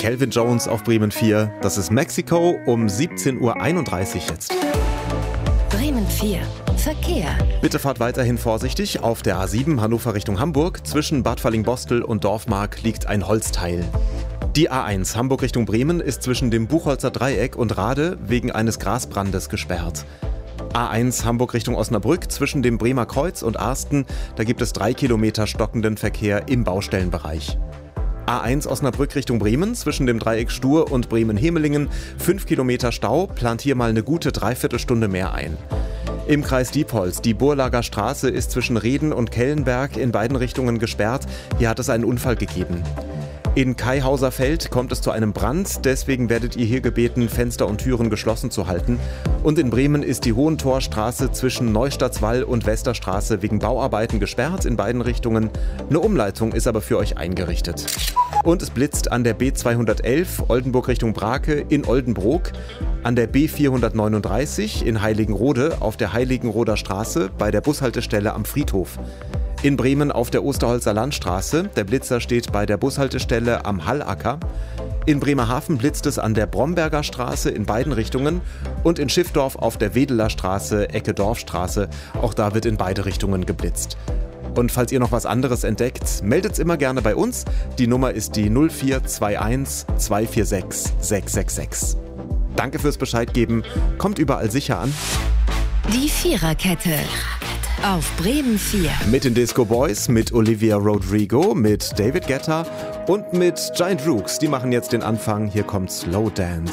Calvin Jones auf Bremen 4. Das ist Mexiko um 17.31 Uhr jetzt. Bremen 4. Verkehr. Bitte fahrt weiterhin vorsichtig. Auf der A7 Hannover Richtung Hamburg. Zwischen Bad Falling-Bostel und Dorfmark liegt ein Holzteil. Die A1 Hamburg Richtung Bremen ist zwischen dem Buchholzer Dreieck und Rade wegen eines Grasbrandes gesperrt. A1 Hamburg Richtung Osnabrück zwischen dem Bremer Kreuz und Arsten, da gibt es 3 Kilometer stockenden Verkehr im Baustellenbereich. A1 Osnabrück Richtung Bremen zwischen dem Dreieck Stur und Bremen-Hemelingen, 5 Kilometer Stau, plant hier mal eine gute Dreiviertelstunde mehr ein. Im Kreis Diepholz, die Burlager Straße ist zwischen Reden und Kellenberg in beiden Richtungen gesperrt, hier hat es einen Unfall gegeben. In Kaihauser Feld kommt es zu einem Brand, deswegen werdet ihr hier gebeten, Fenster und Türen geschlossen zu halten. Und in Bremen ist die Hohentorstraße zwischen Neustadtswall und Westerstraße wegen Bauarbeiten gesperrt in beiden Richtungen. Eine Umleitung ist aber für euch eingerichtet. Und es blitzt an der B211 Oldenburg Richtung Brake in Oldenbrook, an der B439 in Heiligenrode auf der Heiligenroder Straße bei der Bushaltestelle am Friedhof. In Bremen auf der Osterholzer Landstraße, der Blitzer steht bei der Bushaltestelle am Hallacker. In Bremerhaven blitzt es an der Bromberger Straße in beiden Richtungen und in Schiffdorf auf der Wedeler Straße, Ecke Dorfstraße, auch da wird in beide Richtungen geblitzt. Und falls ihr noch was anderes entdeckt, meldet's immer gerne bei uns. Die Nummer ist die 0421 246 666. Danke fürs Bescheid geben, kommt überall sicher an. Die Viererkette. Auf Bremen 4. Mit den Disco Boys, mit Olivia Rodrigo, mit David Guetta und mit Giant Rooks. Die machen jetzt den Anfang. Hier kommt Slow Dance.